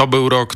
To był rok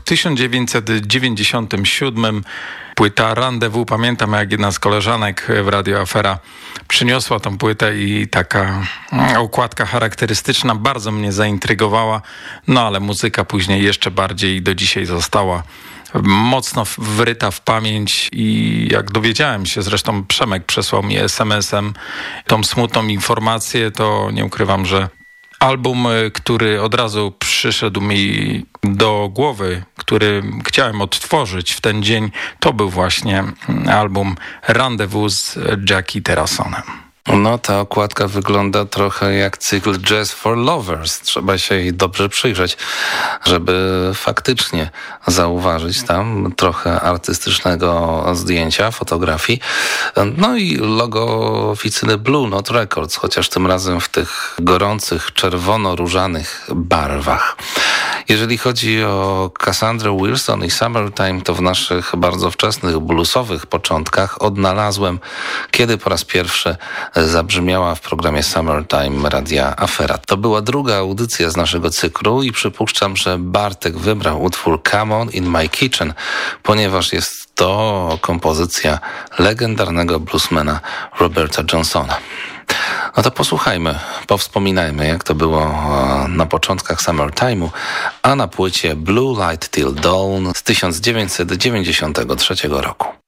1997. Płyta Rendezvous. Pamiętam, jak jedna z koleżanek w Radio Afera przyniosła tą płytę i taka okładka charakterystyczna bardzo mnie zaintrygowała. No ale muzyka później jeszcze bardziej do dzisiaj została mocno wryta w pamięć i jak dowiedziałem się, zresztą Przemek przesłał mi SMS-em tą smutną informację, to nie ukrywam, że album, który od razu przyszedł mi do głowy, który chciałem odtworzyć w ten dzień, to był właśnie album Rendezvous z Jackie Terrasonem. No, ta okładka wygląda trochę jak cykl Jazz for Lovers. Trzeba się jej dobrze przyjrzeć, żeby faktycznie zauważyć tam trochę artystycznego zdjęcia, fotografii. No i logo oficyny Blue Note Records, chociaż tym razem w tych gorących, czerwono-różanych barwach. Jeżeli chodzi o Cassandra Wilson i Summertime, to w naszych bardzo wczesnych bluesowych początkach odnalazłem, kiedy po raz pierwszy zabrzmiała w programie Summertime Radia Afera. To była druga audycja z naszego cyklu i przypuszczam, że Bartek wybrał utwór Come On in My Kitchen, ponieważ jest to kompozycja legendarnego bluesmana Roberta Johnsona. No to posłuchajmy, powspominajmy, jak to było na początkach Summertime'u, a na płycie Blue Light Till Dawn z 1993 roku.